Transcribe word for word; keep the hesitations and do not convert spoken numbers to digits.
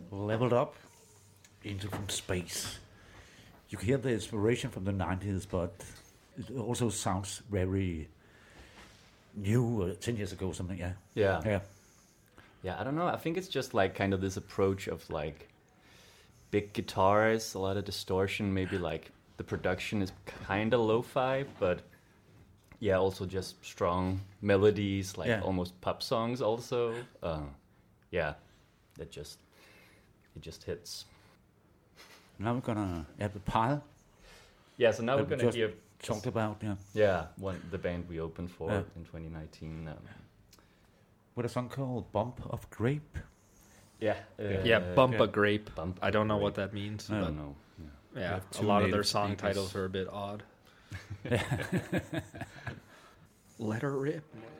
Leveled Up, Angel from Space. You can hear the inspiration from the nineties, but it also sounds very new, uh, ten years ago or something, yeah. Yeah. Yeah. Yeah, I don't know. I think it's just like kind of this approach of like big guitars, a lot of distortion, maybe like the production is kind of lo-fi, but yeah, also just strong melodies, like Yeah. almost pop songs also. Uh, yeah, it just, it just hits. Now we're gonna have the Pile. Yeah, so now that we're we gonna just hear talked about, yeah. Yeah, one the band we opened for Yeah. in twenty nineteen. Um, With a song called Bump of Grape. yeah, uh, Yeah, Bump yeah. a Grape. Bump I don't know Grape. what that means. I No. don't know. Yeah. Yeah, have a two lot of their native song speakers. titles are a bit odd. Let her rip.